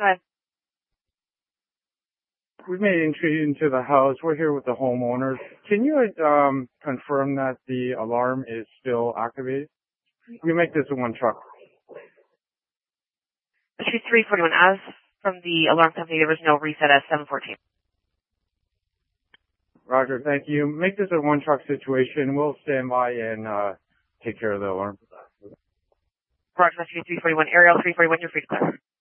Go ahead. We made entry into the house. We're here with the homeowners. Can you confirm that the alarm is still activated? We make this in one truck. Street 341. As from the alarm company, there was no reset at 714. Roger, thank you. Make this a one truck situation. We'll stand by and take care of the alarm. Roger, Street 341. Ariel 341, you're free to clear.